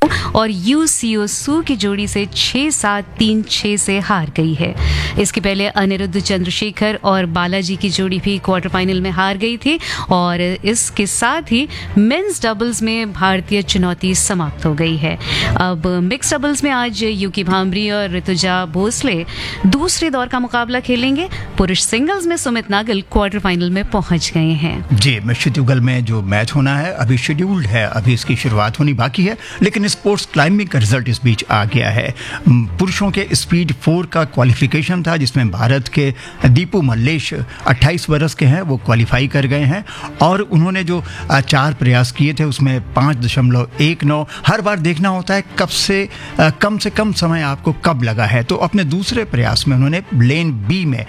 और यूसीओ सू की जोड़ी से 6-7, 3-6 से हार गई है। इसके पहले अनिरुद्ध चंद्रशेखर और बालाजी की जोड़ी भी क्वार्टर फाइनल में हार गई थी। और इसके साथ ही मेंस डबल्स में भारतीय चुनौती समाप्त हो गई है। अब मिक्स डबल्स में आज यूकी भांबरी और ऋतुजा भोसले दूसरे दौर का मुकाबला खेलेंगे। पुरुष सिंगल्स में सुमित नागल क्वार्टर फाइनल में पहुंच गए हैं। जी, मिश्रित युगल में जो मैच होना है अभी शेड्यूल्ड है, अभी इसकी शुरुआत होनी बाकी है, लेकिन स्पोर्ट्स क्लाइंबिंग का रिजल्ट इस बीच आ गया है। पुरुषों के स्पीड 4 का क्वालिफिकेशन था, जिसमें भारत के दीपू मल्लेश 28 वर्ष के हैं, वो क्वालिफाई कर गए हैं। और उन्होंने जो 4 प्रयास किए थे उसमें 5.19, हर बार देखना होता है कब से कम समय आपको कब लगा है। तो अपने दूसरे प्रयास में उन्होंने लेन बी में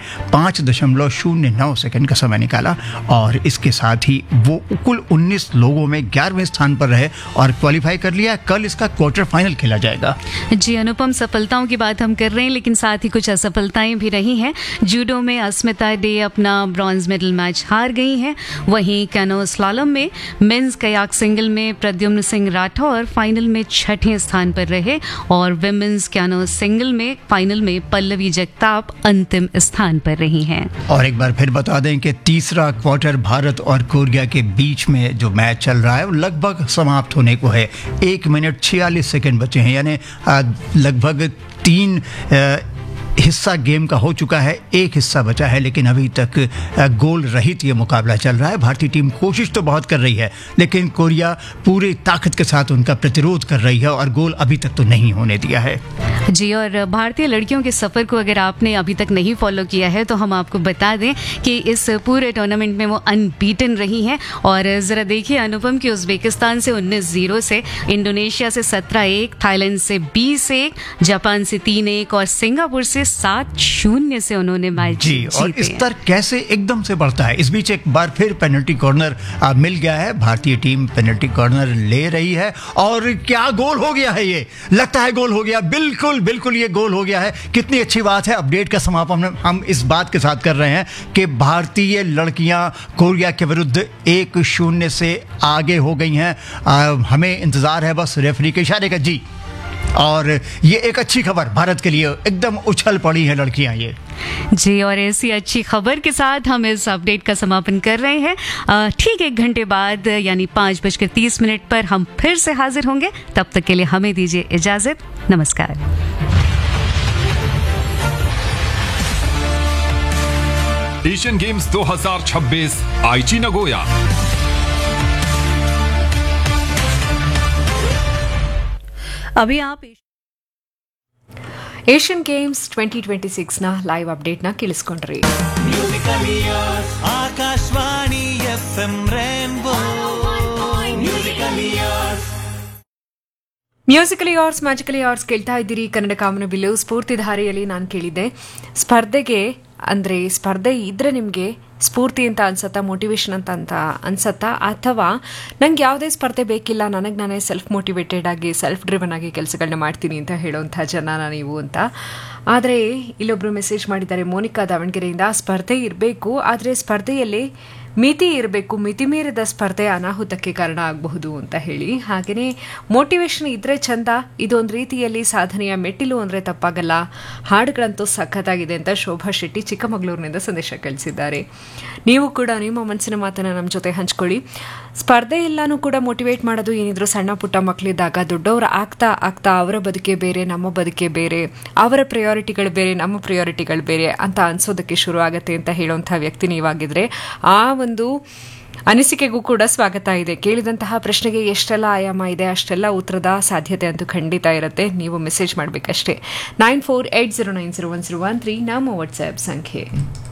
5.09 सेकंड का समय निकाला और इसके साथ ही वो कुल 19 लोगों में 11वें स्थान पर रहे और क्वालिफाई कर लिया। कल इसका क्वार्टर फाइनल खेला जाएगा। जी, अनुपम सफलताओं की बात हम कर रहे हैं, लेकिन साथ ही कुछ असफलताएं भी रही हैं। जूडो में अस्मिता डे अपना ब्रॉन्ज मेडल मैच हार गई हैं। वहीं कैनो स्लालम में मेंस कयाक सिंगल में प्रद्युम्न सिंह राठौर फाइनल में 6ठे स्थान पर रहे और विमेंस कैनो सिंगल में फाइनल में पल्लवी जगताप अंतिम स्थान पर रही हैं। और एक बार फिर बता दें कि तीसरा क्वार्टर भारत और कोरिया के बीच में जो मैच चल रहा है वो लगभग समाप्त होने को है। 1 मिनट 46 सेकंड बचे हैं, यानी लगभग 3 हिस्सा गेम का हो चुका है, 1 हिस्सा बचा है, लेकिन अभी तक गोल रहित ये मुकाबला चल रहा है। भारतीय टीम कोशिश तो बहुत कर रही है, लेकिन कोरिया पूरी ताकत के साथ उनका प्रतिरोध कर रही है और गोल अभी तक तो नहीं होने दिया है। जी, और भारतीय लड़कियों के सफ़र को अगर आपने अभी तक नहीं फॉलो किया है तो हम आपको बता दें कि इस पूरे टूर्नामेंट में वो अनबीटन रही हैं। और ज़रा देखिए अनुपम की उज़्बेकिस्तान से 19-0 से, इंडोनेशिया से 17-1, थाईलैंड से 20-1, जापान से 3-1 और सिंगापुर से 7-0 से उन्होंने मैच जी। और स्तर कैसे एकदम से बढ़ता है। इस बीच एक बार फिर पेनल्टी कॉर्नर मिल गया है, भारतीय टीम पेनल्टी कॉर्नर ले रही है और क्या गोल हो गया है, ये लगता है गोल हो गया, बिल्कुल ये गोल हो गया है। कितनी अच्छी बात है। अपडेट का समापन हम इस बात के साथ कर रहे हैं कि भारतीय लड़कियां कोरिया के विरुद्ध 1-0 से आगे हो गई हैं। हमें इंतजार है बस रेफरी के इशारे का। जी, और ये एक अच्छी खबर भारत के लिए, एकदम उछल पड़ी हैं लड़कियां ये। जी, और ऐसी अच्छी खबर के साथ हम इस अपडेट का समापन कर रहे हैं। ठीक 1 घंटे बाद यानी 5:30 पर हम फिर से हाजिर होंगे। तब तक के लिए हमें दीजिए इजाजत। नमस्कार। एशियन गेम्स 2026 आईची नगोया। अभी आप Asian games 2026ನ live ಅಪ್ಡೇಟ್ನ ಕೇಳಿಸ್ಕೊಂಡ್ರಿ. Akashvani FM rainbow musically arts magically arts ಕೇಳ್ತಾ ಇದ್ದೀರಿ. ಕನ್ನಡ ಕಾಮನಬಿಲ್ಲು ಸ್ಫೂರ್ತಿಧಾರೆಯಲ್ಲಿ ನಾನು ಕೇಳಿದ್ದೆ, ಸ್ಪರ್ಧೆ ಇದ್ರೆ ನಿಮಗೆ ಸ್ಫೂರ್ತಿ ಅಂತ ಅನ್ಸತ್ತಾ, ಮೋಟಿವೇಶನ್ ಅಂತ ಅನ್ಸತ್ತಾ, ಅಥವಾ ನಂಗೆ ಯಾವುದೇ ಸ್ಪರ್ಧೆ ಬೇಕಿಲ್ಲ, ನನಗೆ ನಾನೇ ಸೆಲ್ಫ್ ಮೋಟಿವೇಟೆಡ್ ಆಗಿ ಸೆಲ್ಫ್ ಡ್ರಿವನ್ ಆಗಿ ಕೆಲಸಗಳನ್ನ ಮಾಡ್ತೀನಿ ಅಂತ ಹೇಳೋವಂಥ ಜನನ ನೀವು ಅಂತ. ಆದರೆ ಇಲ್ಲೊಬ್ರು ಮೆಸೇಜ್ ಮಾಡಿದ್ದಾರೆ, ಮೋನಿಕಾ ದಾವಣಗೆರೆಯಿಂದ, ಸ್ಪರ್ಧೆ ಇರಬೇಕು, ಆದರೆ ಸ್ಪರ್ಧೆಯಲ್ಲಿ ಮಿತಿ ಇರಬೇಕು, ಮಿತಿ ಮೀರಿದ ಸ್ಪರ್ಧೆ ಅನಾಹುತಕ್ಕೆ ಕಾರಣ ಆಗಬಹುದು ಅಂತ ಹೇಳಿ. ಹಾಗೆಯೇ ಮೋಟಿವೇಶನ್ ಇದ್ರೆ ಚಂದ, ಇದೊಂದು ರೀತಿಯಲ್ಲಿ ಸಾಧನೆಯ ಮೆಟ್ಟಿಲು ಅಂದರೆ ತಪ್ಪಾಗಲ್ಲ. ಹಾಡುಗಳಂತೂ ಸಖತ್ತಾಗಿದೆ ಅಂತ ಶೋಭಾ ಶೆಟ್ಟಿ ಚಿಕ್ಕಮಗಳೂರಿನಿಂದ ಸಂದೇಶ ಕಳಿಸಿದ್ದಾರೆ. ನೀವು ಕೂಡ ನಿಮ್ಮ ಮನಸ್ಸಿನ ಮಾತನ್ನು ನಮ್ಮ ಜೊತೆ ಹಂಚ್ಕೊಳ್ಳಿ. ಸ್ಪರ್ಧೆ ಎಲ್ಲನೂ ಕೂಡ ಮೋಟಿವೇಟ್ ಮಾಡೋದು ಏನಿದ್ರು ಸಣ್ಣ ಪುಟ್ಟ ಮಕ್ಕಳಿದ್ದಾಗ, ದೊಡ್ಡವರು ಆಗ್ತಾ ಅವರ ಬದುಕೆ ಬೇರೆ, ನಮ್ಮ ಬದುಕೆ ಬೇರೆ, ಅವರ ಪ್ರಯಾರಿಟಿಗಳು ಬೇರೆ, ನಮ್ಮ ಪ್ರಯಾರಿಟಿಗಳು ಬೇರೆ ಅಂತ ಅನ್ಸೋದಕ್ಕೆ ಶುರು ಆಗತ್ತೆ ಅಂತ ಹೇಳುವಂಥ ವ್ಯಕ್ತಿ ನೀವಾಗಿದ್ರೆ ಆ ಒಂದು ಅನಿಸಿಕೆಗೂ ಕೂಡ ಸ್ವಾಗತ ಇದೆ. ಕೇಳಿದಂತಹ ಪ್ರಶ್ನೆಗೆ ಎಷ್ಟೆಲ್ಲ ಆಯಾಮ ಇದೆ ಅಷ್ಟೆಲ್ಲ ಉತ್ತರದ ಸಾಧ್ಯತೆ ಅಂತೂ ಖಂಡಿತ ಇರುತ್ತೆ. ನೀವು ಮೆಸೇಜ್ ಮಾಡಬೇಕಷ್ಟೇ. 9480901013 ನಮ್ಮ ವಾಟ್ಸ್ಆ್ಯಪ್ ಸಂಖ್ಯೆ.